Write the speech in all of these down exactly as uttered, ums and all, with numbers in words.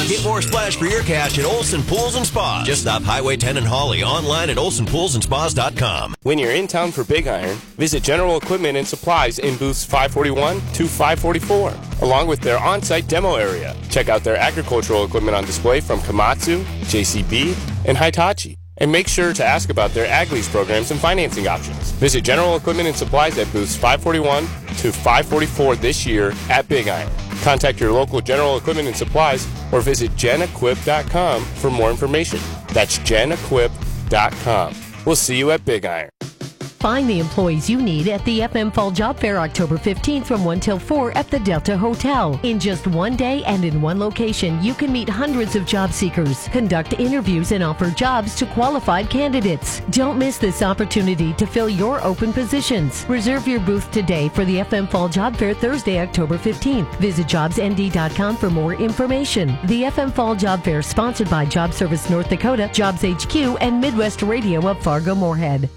Get more splash for your cash at Olson Pools and Spas. Just off Highway ten in Hawley. Online at olson pools and spas dot com. When you're in town for Big Iron, visit General Equipment and Supplies in booths five forty-one to five forty-four, along with their on-site demo area. Check out their agricultural equipment on display from Komatsu, J C B, and Hitachi. And make sure to ask about their ag lease programs and financing options. Visit General Equipment and Supplies at booths five forty-one to five forty-four this year at Big Iron. Contact your local General Equipment and Supplies or visit gen equip dot com for more information. That's gen equip dot com. We'll see you at Big Iron. Find the employees you need at the F M Fall Job Fair October fifteenth from one till four at the Delta Hotel. In just one day and in one location, you can meet hundreds of job seekers, conduct interviews, and offer jobs to qualified candidates. Don't miss this opportunity to fill your open positions. Reserve your booth today for the F M Fall Job Fair Thursday, October fifteenth. Visit jobs n d dot com for more information. The F M Fall Job Fair sponsored by Job Service North Dakota, Jobs H Q, and Midwest Radio of Fargo-Moorhead.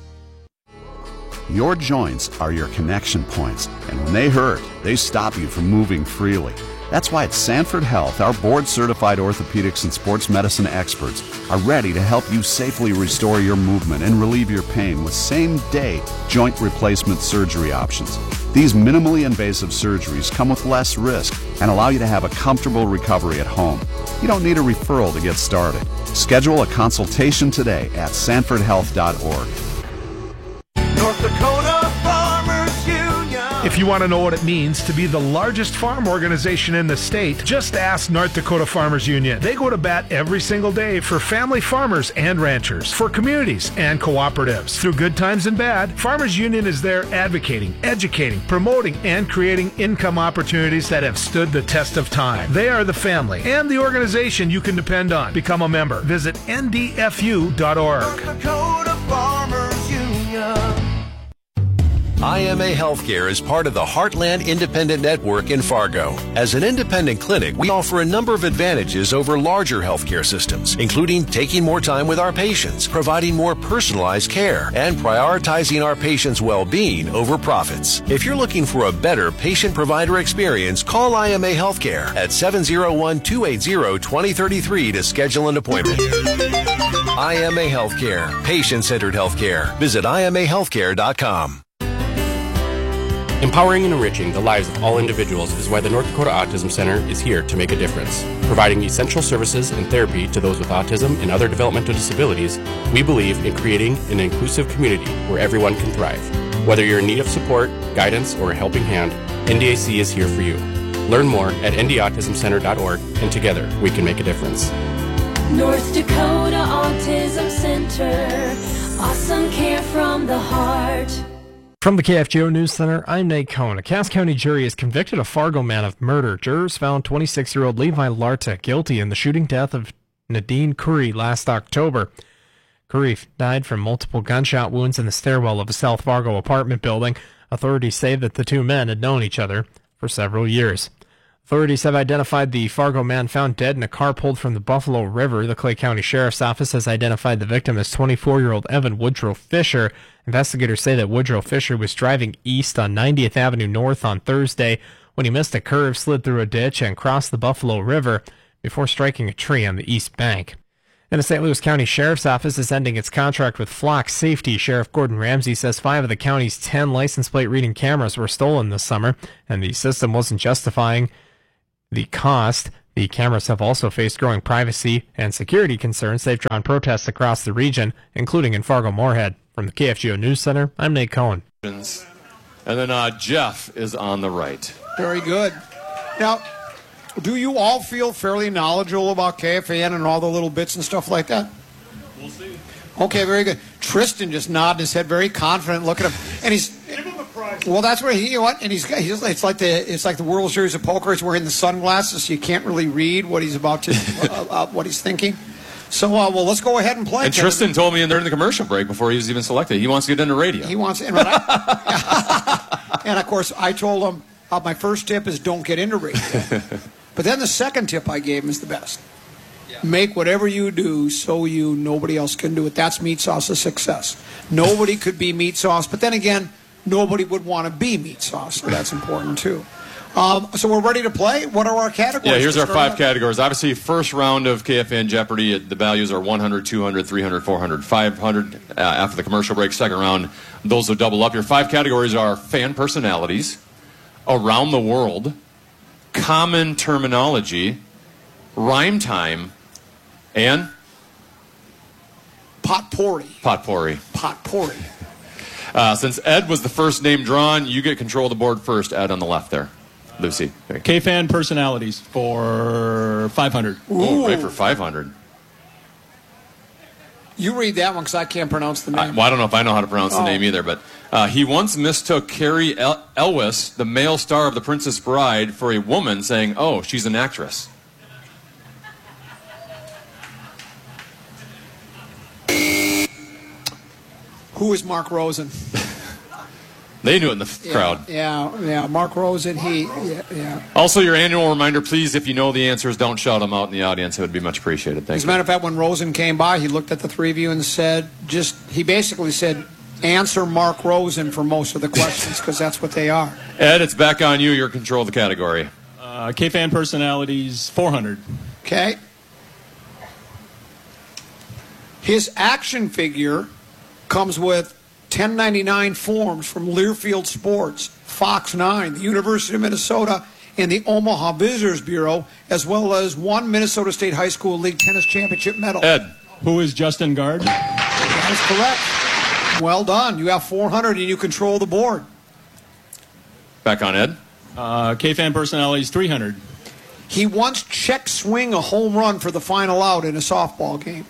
Your joints are your connection points, and when they hurt, they stop you from moving freely. That's why at Sanford Health, our board-certified orthopedics and sports medicine experts are ready to help you safely restore your movement and relieve your pain with same-day joint replacement surgery options. These minimally invasive surgeries come with less risk and allow you to have a comfortable recovery at home. You don't need a referral to get started. Schedule a consultation today at sanford health dot org. North Dakota Farmers Union. If you want to know what it means to be the largest farm organization in the state, just ask North Dakota Farmers Union. They go to bat every single day for family farmers and ranchers, for communities and cooperatives. Through good times and bad, Farmers Union is there advocating, educating, promoting, and creating income opportunities that have stood the test of time. They are the family and the organization you can depend on. Become a member. Visit N D F U dot org. North Dakota Farmers Union. I M A Healthcare is part of the Heartland Independent Network in Fargo. As an independent clinic, we offer a number of advantages over larger healthcare systems, including taking more time with our patients, providing more personalized care, and prioritizing our patients' well-being over profits. If you're looking for a better patient-provider experience, call I M A Healthcare at seven oh one, two eight zero, two oh three three to schedule an appointment. I M A Healthcare, patient-centered healthcare. Visit I M A healthcare dot com. Empowering and enriching the lives of all individuals is why the North Dakota Autism Center is here to make a difference. Providing essential services and therapy to those with autism and other developmental disabilities, we believe in creating an inclusive community where everyone can thrive. Whether you're in need of support, guidance, or a helping hand, N D A C is here for you. Learn more at n d autism center dot org, and together we can make a difference. North Dakota Autism Center, awesome care from the heart. From the K F G O News Center, I'm Nate Cohn. A Cass County jury has convicted a Fargo man of murder. Jurors found twenty-six-year-old Levi Larta guilty in the shooting death of Nadine Curry last October. Curry died from multiple gunshot wounds in the stairwell of a South Fargo apartment building. Authorities say that the two men had known each other for several years. Authorities have identified the Fargo man found dead in a car pulled from the Buffalo River. The Clay County Sheriff's Office has identified the victim as twenty-four-year-old Evan Woodrow Fisher. Investigators say that Woodrow Fisher was driving east on ninetieth Avenue North on Thursday when he missed a curve, slid through a ditch, and crossed the Buffalo River before striking a tree on the east bank. And the Saint Louis County Sheriff's Office is ending its contract with Flock Safety. Sheriff Gordon Ramsey says five of the county's ten license plate reading cameras were stolen this summer, and the system wasn't justifying the cost. The cameras have also faced growing privacy and security concerns. They've drawn protests across the region, including in Fargo-Moorhead. From the K F G O News Center, I'm Nate Cohn. And then uh, Jeff is on the right. Very good. Now, do you all feel fairly knowledgeable about K F A N and all the little bits and stuff like that? We'll see. Okay, very good. Tristan just nodded his head, very confident. Look at him, and he's. Well, that's where he. You know what? And he's. he's it's like the. It's like the World Series of Poker. He's wearing the sunglasses, so you can't really read what he's about to. uh, uh, what he's thinking. So, uh, well, let's go ahead and play. And Tristan told me during the commercial break before he was even selected, he wants to get into radio. He wants, and, I, and of course, I told him uh, my first tip is don't get into radio. But then the second tip I gave him is the best. Yeah. Make whatever you do so you nobody else can do it. That's Meat Sauce's success. Nobody could be Meat Sauce, but then again, nobody would want to be Meat Sauce. So that's important too. Um, so we're ready to play. What are our categories? Yeah, here's to our start five out? categories. Obviously, first round of K F N Jeopardy, the values are one hundred, two hundred, three hundred, four hundred, five hundred. Uh, after the commercial break, second round, those will double up. Your five categories are fan personalities, around the world, common terminology, rhyme time, and potpourri. Potpourri. Potpourri. Uh, since Ed was the first name drawn, you get control of the board first. Ed on the left there. Lucy. K-fan personalities for five hundred. Ooh, right for five hundred. You read that one because I can't pronounce the I, name. well, I don't know if I know how to pronounce Oh. the name either, but uh, he once mistook Carrie El- Elwes, the male star of The Princess Bride, for a woman, saying, "Oh, she's an actress." Who is Mark Rosen? They knew it in the f- Yeah, crowd. Yeah, yeah. Mark Rosen. He. Yeah, yeah. Also, your annual reminder, please, if you know the answers, don't shout them out in the audience. It would be much appreciated. Thank As a you. matter of fact, when Rosen came by, he looked at the three of you and said, "Just." He basically said, "Answer Mark Rosen for most of the questions because that's what they are." Ed, it's back on you. You're control of the category. Uh, K-fan personalities four hundred. Okay. His action figure comes with ten ninety-nine forms from Learfield Sports, Fox nine, the University of Minnesota, and the Omaha Visitors Bureau, as well as one Minnesota State High School League Tennis Championship medal. Ed. Who is Justin Guard? That is correct. Well done. You have four hundred and you control the board. Back on Ed. Uh, K-fan personalities three hundred. He once check swing a home run for the final out in a softball game.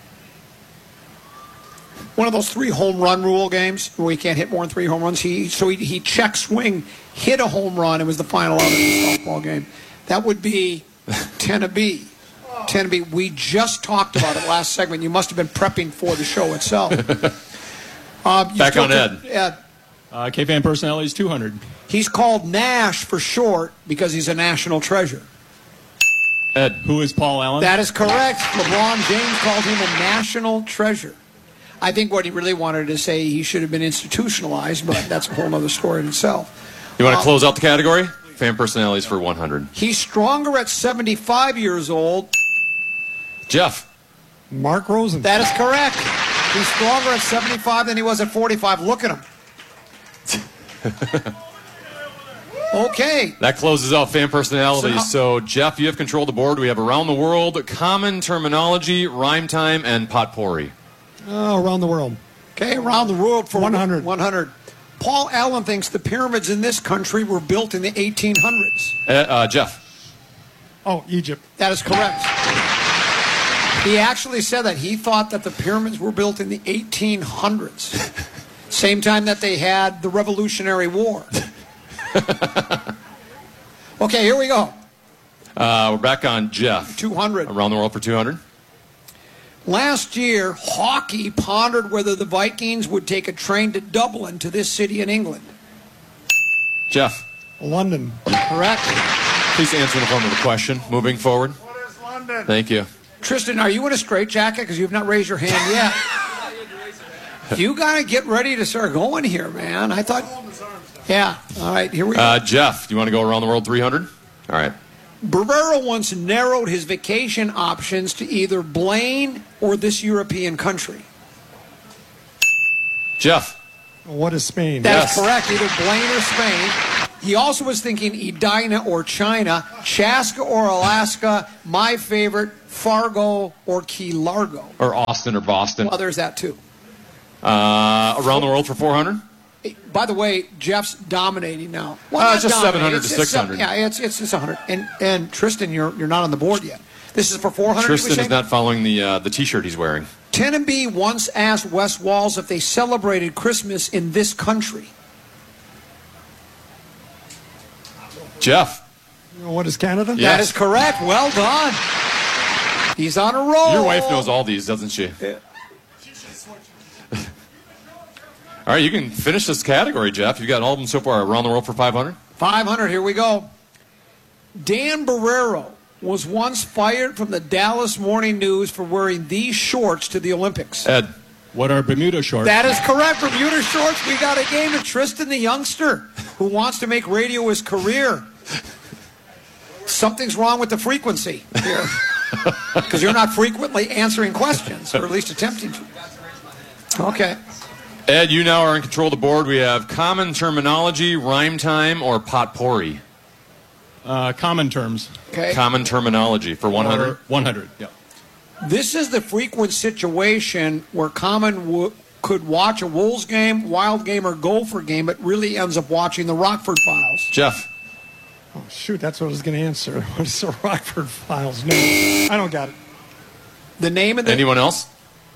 One of those three home run rule games where you can't hit more than three home runs. He so he, he check swing, hit a home run. It was the final out of the softball game. That would be ten to B. ten to B. We just talked about it last segment. You must have been prepping for the show itself. Uh, you Back still on can- Ed. Ed. Uh, K-fan personalities two hundred. He's called Nash for short because he's a national treasure. Ed. Who is Paul Allen? That is correct. LeBron James called him a national treasure. I think what he really wanted to say, he should have been institutionalized, but that's a whole other story in itself. You want to Uh, close out the category? Fan personalities for one hundred. He's stronger at seventy-five years old. Jeff. Mark Rosen. That is correct. He's stronger at seventy-five than he was at forty-five. Look at him. Okay. That closes out fan personalities. So- So, Jeff, you have control of the board. We have around the world, common terminology, rhyme time, and potpourri. Oh, around the world. Okay, around the world for one hundred. one hundred. Paul Allen thinks the pyramids in this country were built in the eighteen hundreds. Uh, uh, Jeff. Oh, Egypt. That is correct. He actually said that he thought that the pyramids were built in the eighteen hundreds. Same time that they had the Revolutionary War. Okay, here we go. Uh, we're back on Jeff. two hundred. Around the world for two hundred. Last year, hockey pondered whether the Vikings would take a train to Dublin to this city in England. Jeff. London. Correct. Please answer in the form of a question. Moving forward. What is London? Thank you. Tristan, are you in a straitjacket? Because you've not raised your hand yet. You got to get ready to start going here, man. I thought. Yeah. All right, here we go. Uh, Jeff, do you want to go around the world three hundred? All right. Barrera once narrowed his vacation options to either Blaine or this European country. Jeff. What is Spain? That's Yes. correct. Either Blaine or Spain. He also was thinking Edina or China, Chaska or Alaska, my favorite, Fargo or Key Largo. Or Austin or Boston. Well, there's that too. Uh, around the world for four hundred? By the way, Jeff's dominating now. Uh, not just dominating. seven hundred It's- to it's seven- six hundred. Yeah, it's it's it's one hundred. And and Tristan, you're you're not on the board yet. This is for four hundred. Tristan is not following the uh, the T-shirt he's wearing. Ten and B once asked Wes Walls if they celebrated Christmas in this country. Jeff. What is Canada? That is correct. Well done. He's on a roll. Your wife knows all these, doesn't she? Yeah. All right, you can finish this category, Jeff. You've got all of them so far. Around the world for five hundred? five hundred, here we go. Dan Barrero was once fired from the Dallas Morning News for wearing these shorts to the Olympics. Ed. What are Bermuda shorts? That is correct. Bermuda shorts. We got a game to Tristan the youngster who wants to make radio his career. Something's wrong with the frequency here. Because you're not frequently answering questions, or at least attempting to. Okay. Ed, you now are in control of the board. We have common terminology, rhyme time, or potpourri. Uh, common terms. Okay. Common terminology for one hundred. Or one hundred, yeah. This is the frequent situation where Common w- could watch a Wolves game, Wild game, or Gopher game, but really ends up watching the Rockford Files. Jeff. Oh, shoot, that's what I was going to answer. What is the Rockford Files? No, I don't got it. The name of the... Anyone else?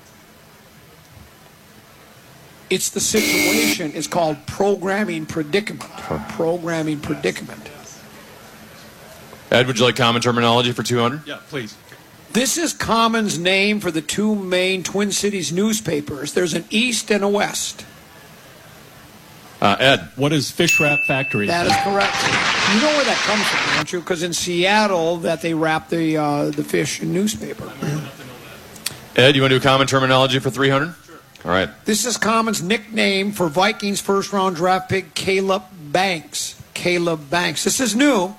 It's the situation. It's called programming predicament. Programming predicament. Ed, would you like common terminology for two hundred? Yeah, please. This is Common's name for the two main Twin Cities newspapers. There's an East and a West. Uh, Ed. What is Fish Wrap Factory? That is correct. You know where that comes from, don't you? Because in Seattle, that they wrap the uh, the fish in newspaper. Ed, you want to do common terminology for three hundred? Sure. All right. This is Common's nickname for Vikings first-round draft pick Caleb Banks. Caleb Banks. This is new.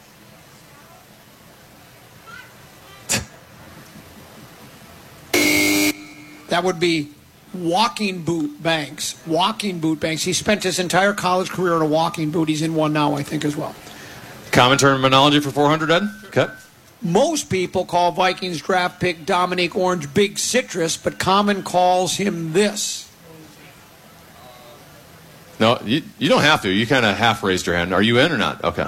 That would be Walking Boot Banks. Walking Boot Banks. He spent his entire college career in a walking boot. He's in one now, I think, as well. Common terminology for four hundred, Ed? Okay. Most people call Vikings draft pick Dominique Orange Big Citrus, but Common calls him this. No, you, you don't have to. You kind of half raised your hand. Are you in or not? Okay.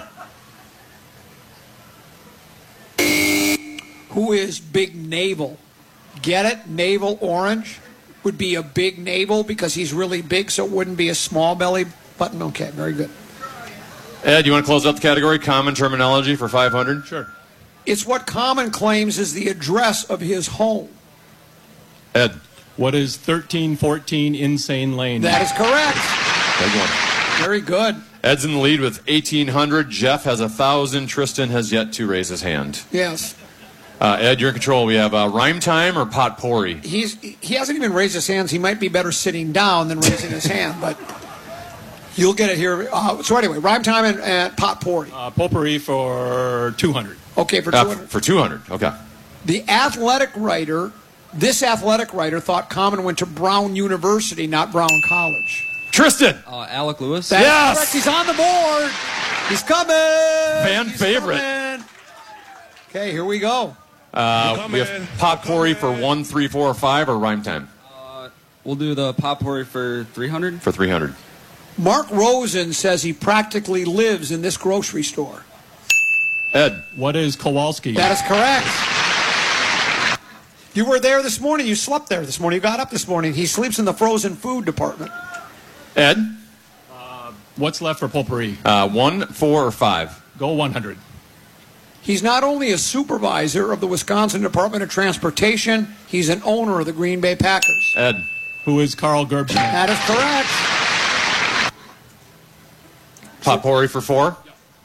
Who is Big Navel? Get it? Navel Orange would be a big navel because he's really big, so it wouldn't be a small belly button. Okay, very good. Ed, you want to close out the category? Common terminology for five hundred? Sure. It's what Common claims is the address of his home. Ed. What is thirteen fourteen Insane Lane? That is correct. Big one. Very good. Ed's in the lead with eighteen hundred. Jeff has one thousand. Tristan has yet to raise his hand. Yes. Uh, Ed, you're in control. We have uh, rhyme time or potpourri? He's he hasn't even raised his hands. He might be better sitting down than raising his hand, but you'll get it here. Uh, so anyway, rhyme time and, and potpourri. Uh, potpourri for two hundred. Okay, for two hundred. Uh, for two hundred, okay. The athletic writer, this athletic writer thought Common went to Brown University, not Brown College. Tristan! Uh, Alec Lewis. That's yes! correct. He's on the board. He's coming. Fan He's favorite. coming. Okay, here we go. Uh, we have potpourri for one, three, four, or five, or rhyme time? Uh, we'll do the potpourri for three hundred. For three hundred. Mark Rosen says he practically lives in this grocery store. Ed. What is Kowalski? That is correct. You were there this morning. You slept there this morning. You got up this morning. He sleeps in the frozen food department. Ed. Uh, what's left for potpourri? Uh, one, four, or five? Go one hundred. He's not only a supervisor of the Wisconsin Department of Transportation, he's an owner of the Green Bay Packers. Ed. Who is Carl Gerbschman? That is correct. Potpourri for four?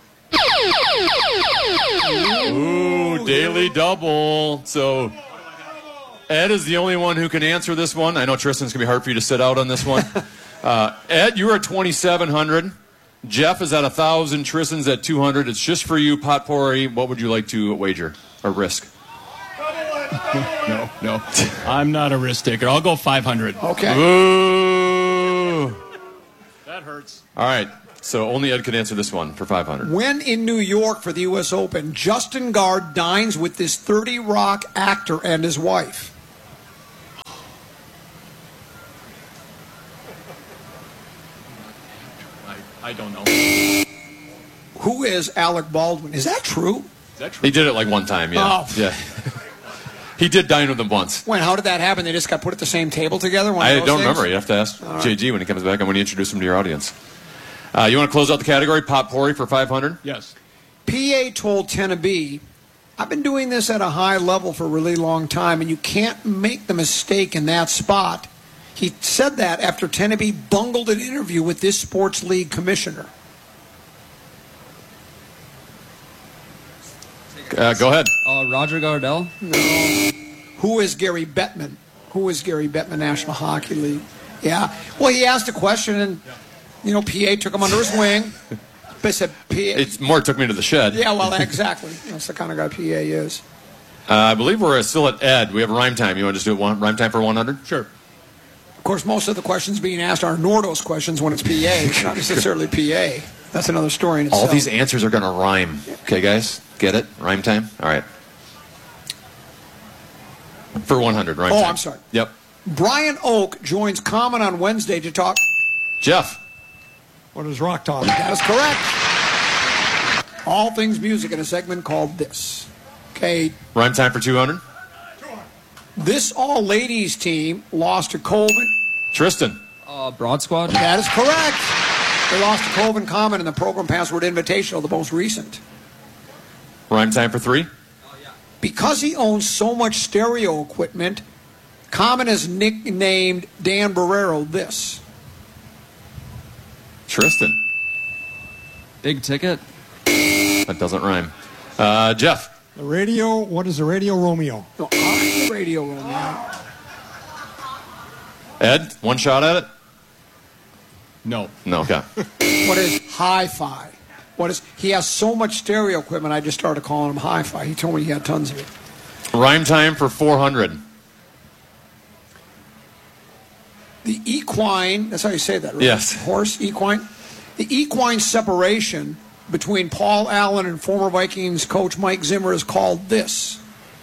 Ooh, daily double. So Ed is the only one who can answer this one. I know Tristan's going to be hard for you to sit out on this one. uh, Ed, you're at twenty-seven hundred. Jeff is at one thousand. Tristan's at two hundred. It's just for you, potpourri. What would you like to wager or risk? No, no. I'm not a risk taker. I'll go five hundred. Okay. Ooh. That hurts. All right. So only Ed can answer this one for five hundred. When in New York for the U S Open, Justin Gard dines with this thirty Rock actor and his wife. I, I don't know. Who is Alec Baldwin? Is that true? Is that true? He did it like one time, yeah. Oh. Yeah. He did dine with them once. When? How did that happen? They just got put at the same table together? One of I those don't things? remember. You have to ask All right. J G when he comes back and when you introduce him to your audience. Uh, you want to close out the category, potpourri for five hundred? Yes. P A told Tenneby, I've been doing this at a high level for a really long time, and you can't make the mistake in that spot. He said that after Tenneby bungled an interview with this sports league commissioner. Uh, go ahead. Uh, Roger Gardell. No. Who is Gary Bettman? Who is Gary Bettman, National Hockey League? Yeah. Well, he asked a question, and, you know, P A took him under his wing. I said P A. It's more took me to the shed. Yeah, well, exactly. That's the kind of guy P A is. Uh, I believe we're still at Ed. We have rhyme time. You want to just do it one, rhyme time for one hundred? Sure. Of course, most of the questions being asked are Nordos questions when it's P A, not necessarily P A. That's another story in itself. All these answers are going to rhyme. Okay, guys? Get it? Rhyme time? All right. For one hundred, rhyme Oh, time. I'm sorry. Yep. Brian Oak joins Common on Wednesday to talk. Jeff. What is Rock Talk? That is correct. All things music in a segment called This. Okay. Rhyme time for two hundred? This all-ladies team lost to Colvin. Tristan. Uh, Broad Squad. That is correct. They lost to Colvin Common in the Program Password Invitational, the most recent. Rhyme time for three? Because he owns so much stereo equipment, Common has nicknamed Dan Barrero this. Tristan. Big Ticket. That doesn't rhyme. Uh, Jeff. The radio, what is the Radio Romeo? No, I'm the Radio Romeo. Ed, one shot at it? No. No, okay. What is hi-fi? What is, he has so much stereo equipment, I just started calling him hi-fi. He told me he had tons of it. Rhyme time for four hundred. The equine, that's how you say that, right? Yes. Horse, equine. The equine separation between Paul Allen and former Vikings coach Mike Zimmer is called this.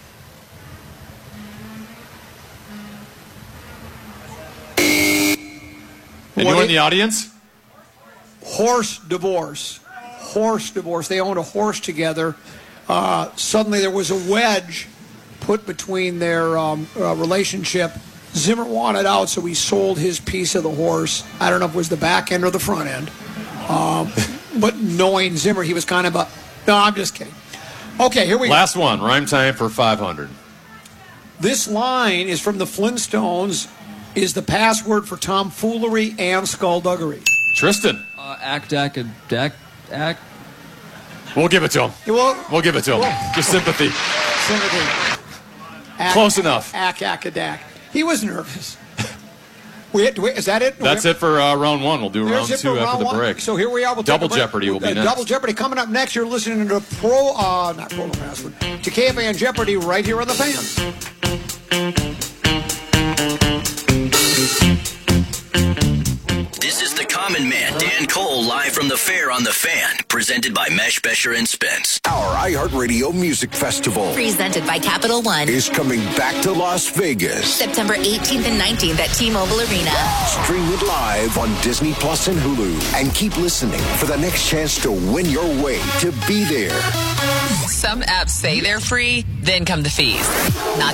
Anyone What in the audience? Horse divorce. Horse divorce. They owned a horse together. Uh, suddenly there was a wedge put between their um, uh, relationship. Zimmer wanted out, so he sold his piece of the horse. I don't know if it was the back end or the front end. Um, but knowing Zimmer, he was kind of a... No, I'm just kidding. Okay, here we go. Last one. Rhyme time for five hundred. This line is from the Flintstones, is the password for tomfoolery and skullduggery. Tristan. Uh, act, act, act, act. We'll give it to him. Well, We'll give it to him. well- Just sympathy. Sympathy. Ack, Close enough. Ack, ack, a dack. He was nervous. We, do we, is that it? That's it for uh, round one. We'll do There's round it for two after round the one. break. So here we are. We'll Double take a break. Jeopardy will be Uh, next. Double Jeopardy coming up next. You're listening to Pro, uh, not Program Password, to K F A N Jeopardy right here on the Fan. This is the Common Man, Dan Cole, live from the fair on the Fan, presented by Mesh, Besher, and Spence. Our iHeartRadio Music Festival Presented by Capital One. is coming back to Las Vegas. September eighteenth and nineteenth at T-Mobile Arena. Stream it live on Disney Plus and Hulu. And keep listening for the next chance to win your way to be there. Some apps say they're free, then come the fees. Not